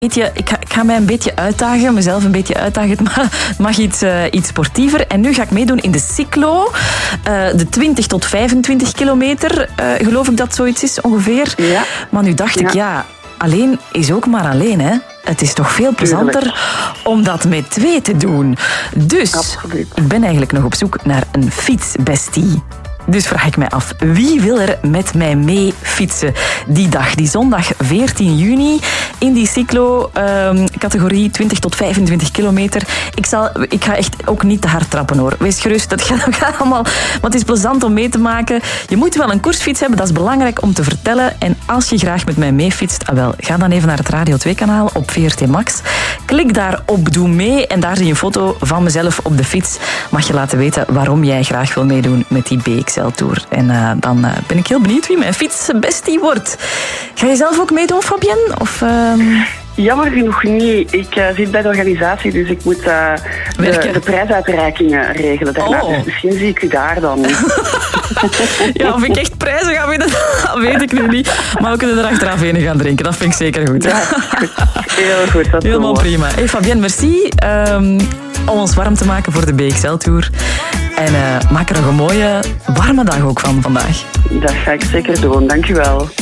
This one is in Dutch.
Ik ga mij een beetje uitdagen, mezelf een beetje uitdagen. Het mag iets sportiever. En nu ga ik meedoen in de cyclo. De 20 tot 25 kilometer, geloof ik dat zoiets is ongeveer. Ja. Maar nu dacht ik, alleen is ook maar alleen, hè. Het is toch veel plezanter om dat met 2 te doen. Dus Absoluut. Ik ben eigenlijk nog op zoek naar een fietsbestie. Dus vraag ik mij af, wie wil er met mij mee fietsen die dag, die zondag 14 juni, in die cyclo-categorie 20 tot 25 kilometer. Ik ga echt ook niet te hard trappen, hoor. Wees gerust, dat gaat allemaal. Maar het is plezant om mee te maken. Je moet wel een koersfiets hebben, dat is belangrijk om te vertellen. En als je graag met mij meefietst, ga dan even naar het Radio 2-kanaal op VRT Max. Klik daar op Doe mee en daar zie je een foto van mezelf op de fiets. Mag je laten weten waarom jij graag wil meedoen met die BXL-tour. En dan ben ik heel benieuwd wie mijn fietsbestie wordt. Ga je zelf ook meedoen, Fabienne? Of... Jammer genoeg niet. Ik zit bij de organisatie, dus ik moet de prijsuitreikingen regelen daarna. Dus misschien zie ik u daar dan. Ja, of ik echt prijzen ga winnen, dat weet ik nu niet. Maar we kunnen er achteraf een gaan drinken, dat vind ik zeker goed. Ja, goed. Heel goed. Dat helemaal prima. Hey Fabienne, merci om ons warm te maken voor de BXL-tour. En maak er nog een mooie, warme dag ook van vandaag. Dat ga ik zeker doen, dank u wel.